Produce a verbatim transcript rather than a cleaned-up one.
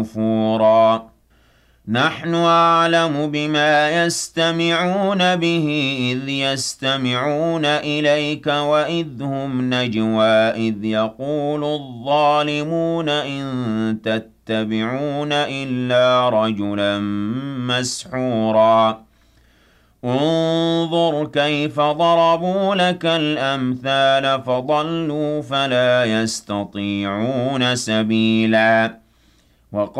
نفورا نحن أعلم بما يستمعون به إذ يستمعون إليك وإذ هم نجوى إذ يقول الظالمون إن تتبعون إلا رجلا مسحورا انظر كيف ضربوا لك الأمثال فضلوا فلا يستطيعون سبيلا.